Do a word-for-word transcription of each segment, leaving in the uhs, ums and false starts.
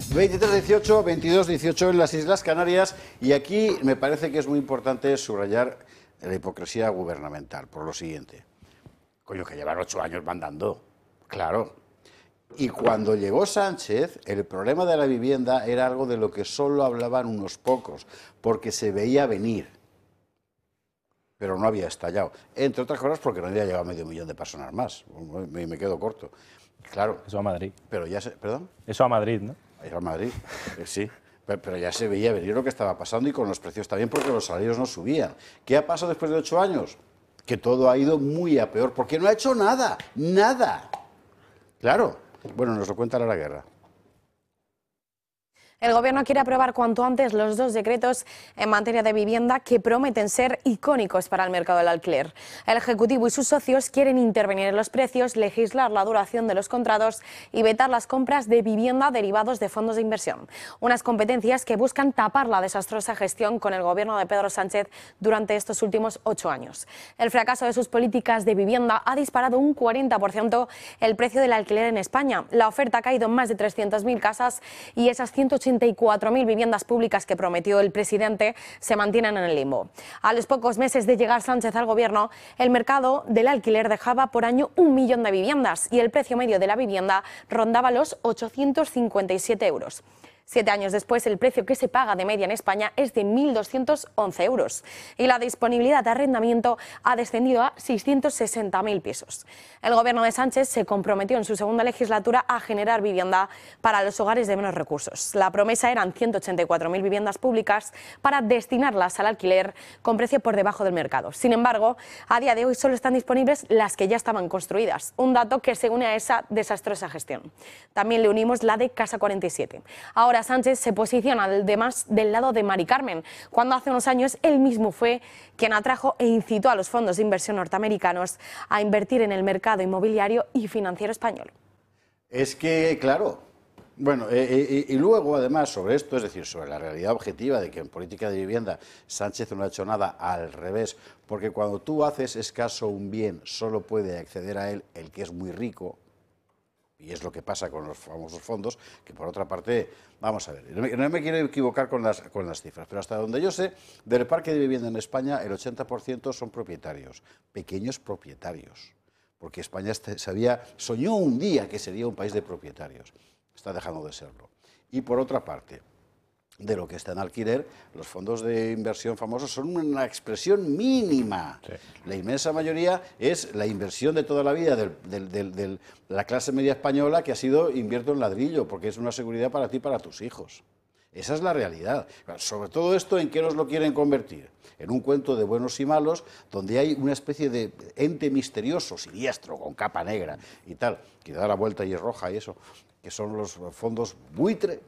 veintitrés dieciocho, veintidós dieciocho en las Islas Canarias, y aquí me parece que es muy importante subrayar la hipocresía gubernamental por lo siguiente. Coño, que llevan ocho años mandando, claro. Y cuando llegó Sánchez, el problema de la vivienda era algo de lo que solo hablaban unos pocos, porque se veía venir, pero no había estallado. Entre otras cosas porque no había llegado medio millón de personas más. Me, me quedo corto. Claro. Eso a Madrid. Pero ya se, ¿Perdón? Eso a Madrid, ¿no? Eso a Madrid, sí. Pero, pero ya se veía venir lo que estaba pasando y con los precios también, porque los salarios no subían. ¿Qué ha pasado después de ocho años? Que todo ha ido muy a peor, porque no ha hecho nada, nada. Claro. Bueno, nos lo cuenta Lara Guerra. El Gobierno quiere aprobar cuanto antes los dos decretos en materia de vivienda que prometen ser icónicos para el mercado del alquiler. El Ejecutivo y sus socios quieren intervenir en los precios, legislar la duración de los contratos y vetar las compras de vivienda derivados de fondos de inversión. Unas competencias que buscan tapar la desastrosa gestión con el Gobierno de Pedro Sánchez durante estos últimos ocho años. El fracaso de sus políticas de vivienda ha disparado un cuarenta por ciento el precio del alquiler en España. La oferta ha caído en más de trescientas mil casas y esas ciento ochenta y cuatro mil viviendas públicas que prometió el presidente se mantienen en el limbo. A los pocos meses de llegar Sánchez al gobierno, el mercado del alquiler dejaba por año un millón de viviendas y el precio medio de la vivienda rondaba los ochocientos cincuenta y siete euros. Siete años después, el precio que se paga de media en España es de mil doscientos once euros y la disponibilidad de arrendamiento ha descendido a seiscientos sesenta mil pisos. El Gobierno de Sánchez se comprometió en su segunda legislatura a generar vivienda para los hogares de menos recursos. La promesa eran ciento ochenta y cuatro mil viviendas públicas para destinarlas al alquiler con precio por debajo del mercado. Sin embargo, a día de hoy solo están disponibles las que ya estaban construidas, un dato que se une a esa desastrosa gestión. También le unimos la de Casa cuarenta y siete. Ahora Sánchez se posiciona además del lado de Mari Carmen, cuando hace unos años él mismo fue quien atrajo e incitó a los fondos de inversión norteamericanos a invertir en el mercado inmobiliario y financiero español. Es que, claro, bueno, eh, eh, y luego además sobre esto, es decir, sobre la realidad objetiva de que en política de vivienda Sánchez no ha hecho nada, al revés, porque cuando tú haces escaso un bien, solo puede acceder a él el que es muy rico. Y es lo que pasa con los famosos fondos, que por otra parte, vamos a ver, no me, no me quiero equivocar con las, con las cifras, pero hasta donde yo sé, del parque de vivienda en España, el ochenta por ciento son propietarios, pequeños propietarios, porque España se había, soñó un día que sería un país de propietarios, está dejando de serlo. Y por otra parte, de lo que está en alquiler, los fondos de inversión famosos son una expresión mínima. Sí. La inmensa mayoría es la inversión de toda la vida de del, del, del, la clase media española, que ha sido invierto en ladrillo, porque es una seguridad para ti y para tus hijos. Esa es la realidad. Sobre todo esto, ¿en qué nos lo quieren convertir? En un cuento de buenos y malos, donde hay una especie de ente misterioso, siniestro, con capa negra y tal, que da la vuelta y es roja y eso, que son los fondos buitre.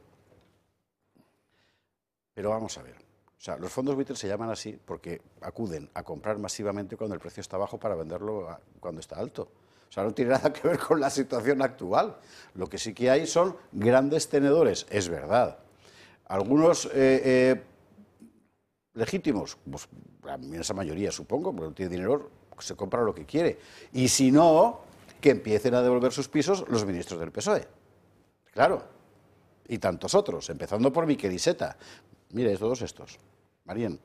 Pero vamos a ver, o sea, los fondos buitres se llaman así porque acuden a comprar masivamente cuando el precio está bajo para venderlo a, cuando está alto. O sea, no tiene nada que ver con la situación actual. Lo que sí que hay son grandes tenedores, es verdad. Algunos eh, eh, legítimos, pues la inmensa mayoría supongo, porque no tiene dinero, se compra lo que quiere. Y si no, que empiecen a devolver sus pisos los ministros del P S O E. Claro. Y tantos otros, empezando por Miquel Iceta. Mire, todos estos. Marien.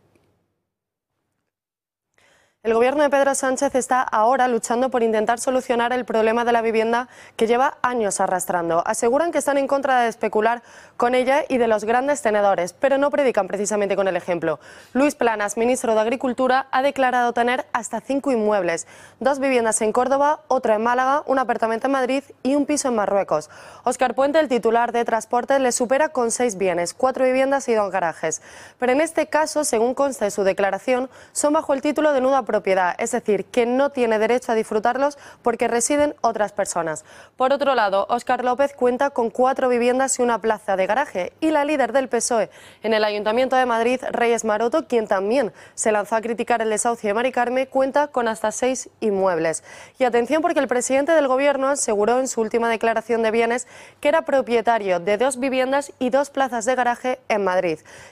El Gobierno de Pedro Sánchez está ahora luchando por intentar solucionar el problema de la vivienda que lleva años arrastrando. Aseguran que están en contra de especular con ella y de los grandes tenedores, pero no predican precisamente con el ejemplo. Luis Planas, ministro de Agricultura, ha declarado tener hasta cinco inmuebles, dos viviendas en Córdoba, otra en Málaga, un apartamento en Madrid y un piso en Marruecos. Óscar Puente, el titular de Transporte, le supera con seis bienes, cuatro viviendas y dos garajes. Pero en este caso, según consta de su declaración, son bajo el título de nuda propiedad, es decir, que no tiene derecho a disfrutarlos porque residen otras personas. Por otro lado, Óscar López cuenta con cuatro viviendas y una plaza de garaje, y la líder del P S O E en el Ayuntamiento de Madrid, Reyes Maroto, quien también se lanzó a criticar el desahucio de Mari Carmen, cuenta con hasta seis inmuebles. Y atención, porque el presidente del Gobierno aseguró en su última declaración de bienes que era propietario de dos viviendas y dos plazas de garaje en Madrid.